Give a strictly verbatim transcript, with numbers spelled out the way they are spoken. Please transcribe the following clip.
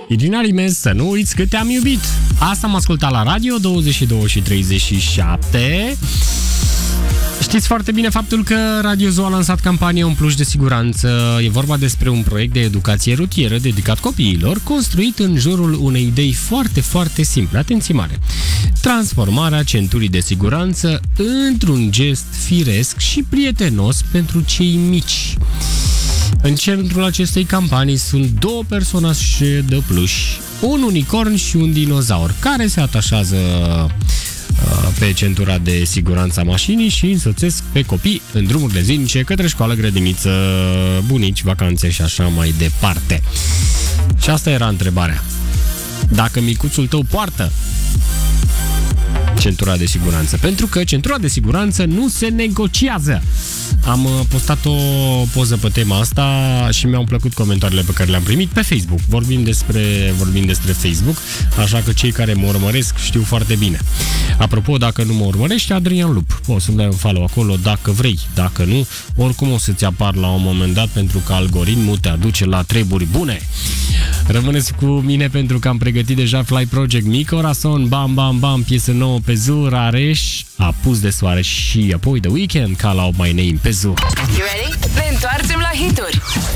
Irina Rimez, să nu uiți că te-am iubit. Asta am ascultat la radio, douăzeci și două și treizeci și șapte. Știți foarte bine faptul că Radio Zoo a lansat campania Un Pluș de Siguranță. E vorba despre un proiect de educație rutieră dedicat copiilor, construit în jurul unei idei foarte, foarte simple. Atenție mare! Transformarea centurii de siguranță într-un gest firesc și prietenos pentru cei mici. În centrul acestei campanii sunt două personaje de pluș, un unicorn și un dinozaur, care se atașează pe centura de siguranță a mașinii și însoțesc pe copii în drumurile zilnice către școală, grădiniță, bunici, vacanțe și așa mai departe. Și asta era întrebarea. Dacă micuțul tău poartă centura de siguranță, pentru că centura de siguranță nu se negociază. Am postat o poză pe tema asta și mi-au plăcut comentariile pe care le-am primit pe Facebook. Vorbim despre, vorbim despre Facebook, așa că cei care mă urmăresc știu foarte bine. Apropo, dacă nu mă urmărești, Adrian Lup, poți să-mi dai un follow acolo dacă vrei. Dacă nu, oricum o să-ți apar la un moment dat, pentru că algoritmul te aduce la treburi bune. Rămâneți cu mine pentru că am pregătit deja Fly Project Mi Corazon, Bam Bam Bam, piesă nouă pe Zoo, Rareș, Apus de soare și apoi The Weeknd, Call Out My Name pe Zoo. You ready? Ne întoarcem la hituri.